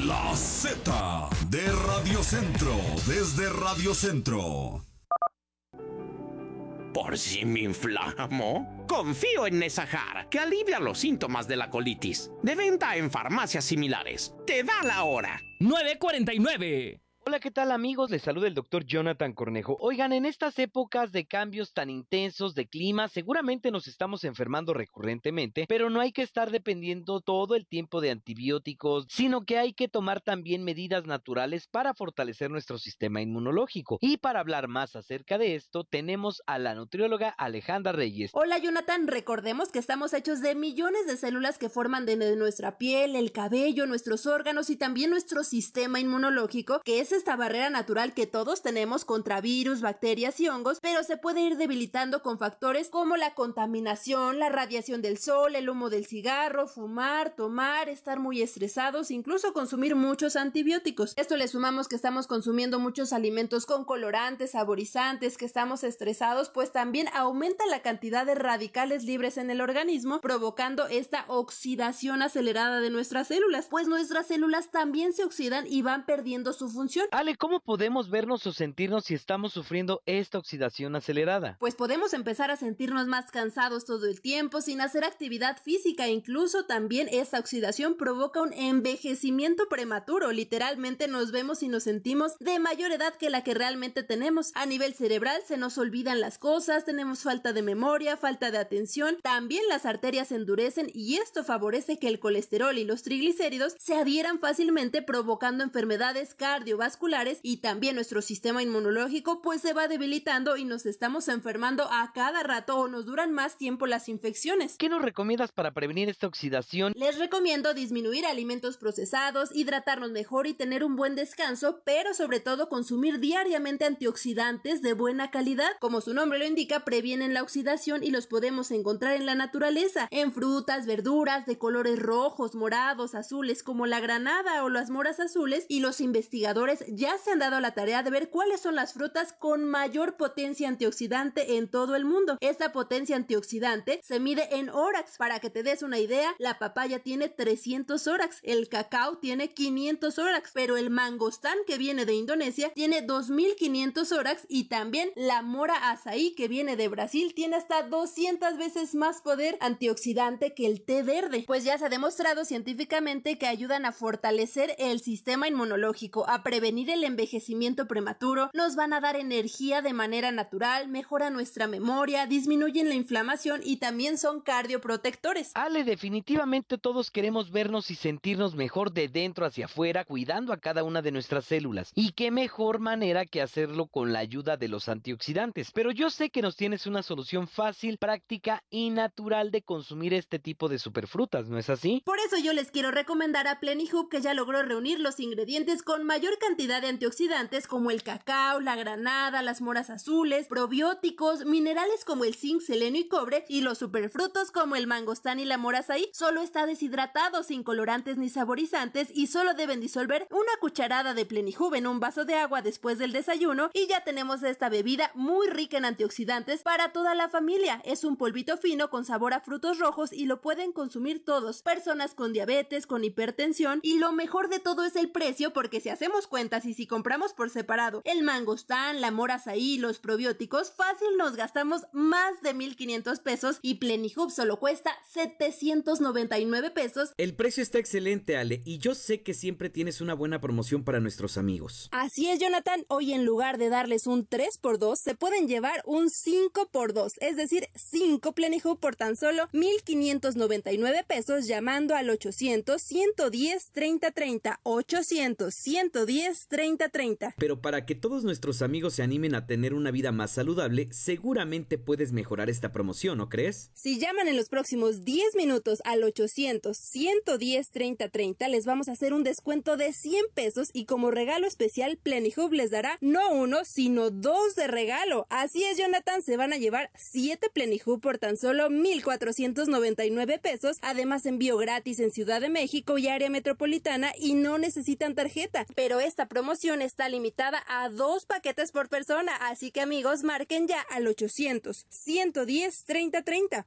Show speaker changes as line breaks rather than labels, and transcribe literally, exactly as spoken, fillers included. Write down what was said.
La Z de Radio Centro, desde Radio Centro.
¿Por si me inflamo? Confío en Nesajar, que alivia los síntomas de la colitis. De venta en farmacias similares. Te da la hora.
nueve cuarenta y nueve.
Hola, ¿qué tal, amigos? Les saluda el doctor Jonathan Cornejo. Oigan, en estas épocas de cambios tan intensos de clima, seguramente nos estamos enfermando recurrentemente, pero no hay que estar dependiendo todo el tiempo de antibióticos, sino que hay que tomar también medidas naturales para fortalecer nuestro sistema inmunológico. Y para hablar más acerca de esto, tenemos a la nutrióloga Alejandra Reyes.
Hola, Jonathan. Recordemos que estamos hechos de millones de células que forman de nuestra piel, el cabello, nuestros órganos y también nuestro sistema inmunológico, que es esta barrera natural que todos tenemos contra virus, bacterias y hongos, pero se puede ir debilitando con factores como la contaminación, la radiación del sol, el humo del cigarro, fumar, tomar, estar muy estresados, incluso consumir muchos antibióticos. Esto le sumamos que estamos consumiendo muchos alimentos con colorantes, saborizantes, que estamos estresados, pues también aumenta la cantidad de radicales libres en el organismo, provocando esta oxidación acelerada de nuestras células, pues nuestras células también se oxidan y van perdiendo su función.
Ale, ¿cómo podemos vernos o sentirnos si estamos sufriendo esta oxidación acelerada?
Pues podemos empezar a sentirnos más cansados todo el tiempo, sin hacer actividad física. Incluso también esta oxidación provoca un envejecimiento prematuro. Literalmente nos vemos y nos sentimos de mayor edad que la que realmente tenemos. A nivel cerebral se nos olvidan las cosas, tenemos falta de memoria, falta de atención. También las arterias se endurecen y esto favorece que el colesterol y los triglicéridos se adhieran fácilmente, provocando enfermedades cardiovasculares y también nuestro sistema inmunológico pues se va debilitando y nos estamos enfermando a cada rato o nos duran más tiempo las infecciones.
¿Qué nos recomiendas para prevenir esta oxidación?
Les recomiendo disminuir alimentos procesados, hidratarnos mejor y tener un buen descanso, pero sobre todo consumir diariamente antioxidantes de buena calidad. Como su nombre lo indica, previenen la oxidación y los podemos encontrar en la naturaleza, en frutas, verduras de colores rojos, morados, azules como la granada o las moras azules, y los investigadores ya se han dado la tarea de ver cuáles son las frutas con mayor potencia antioxidante en todo el mundo. Esta potencia antioxidante se mide en órax. Para que te des una idea, la papaya tiene trescientos órax, el cacao tiene quinientos órax, pero el mangostán, que viene de Indonesia, tiene dos mil quinientos órax, y también la mora azaí, que viene de Brasil, tiene hasta doscientas veces más poder antioxidante que el té verde. Pues ya se ha demostrado científicamente que ayudan a fortalecer el sistema inmunológico, a prevenir el envejecimiento prematuro, nos van a dar energía de manera natural, mejora nuestra memoria, disminuyen la inflamación y también son cardioprotectores.
Ale, definitivamente todos queremos vernos y sentirnos mejor de dentro hacia afuera, cuidando a cada una de nuestras células. Y qué mejor manera que hacerlo con la ayuda de los antioxidantes. Pero yo sé que nos tienes una solución fácil, práctica y natural de consumir este tipo de superfrutas, ¿no es así?
Por eso yo les quiero recomendar a Plenihub, que ya logró reunir los ingredientes con mayor cantidad de antioxidantes como el cacao, la granada, las moras azules, probióticos, minerales como el zinc, selenio y cobre, y los superfrutos como el mangostán y la mora azaí. Solo está deshidratado, sin colorantes ni saborizantes, y solo deben disolver una cucharada de Plenihub en un vaso de agua después del desayuno y ya tenemos esta bebida muy rica en antioxidantes para toda la familia. Es un polvito fino con sabor a frutos rojos y lo pueden consumir todos, personas con diabetes, con hipertensión, y lo mejor de todo es el precio, porque si hacemos cuentas y si compramos por separado el mangostán, la mora azaí, los probióticos, fácil nos gastamos más de mil quinientos pesos, y Plenihub solo cuesta setecientos noventa y nueve pesos.
El precio está excelente, Ale, y yo sé que siempre tienes una buena promoción para nuestros amigos.
Así es, Jonathan. Hoy, en lugar de darles un tres por dos, se pueden llevar un cinco por dos, es decir, cinco Plenihub por tan solo mil quinientos noventa y nueve pesos, llamando al ochocientos, ciento diez, treinta treinta, ochocientos, ciento diez, treinta treinta.
Pero para que todos nuestros amigos se animen a tener una vida más saludable, seguramente puedes mejorar esta promoción, ¿no crees?
Si llaman en los próximos diez minutos al ochocientos, ciento diez, treinta treinta, les vamos a hacer un descuento de cien pesos, y como regalo especial, Plenihub les dará no uno, sino dos de regalo. Así es, Jonathan, se van a llevar siete Plenihub por tan solo mil cuatrocientos noventa y nueve pesos, además envío gratis en Ciudad de México y área metropolitana, y no necesitan tarjeta. Pero esta promoción está limitada a dos paquetes por persona, así que, amigos, marquen ya al ochocientos, ciento diez, treinta treinta.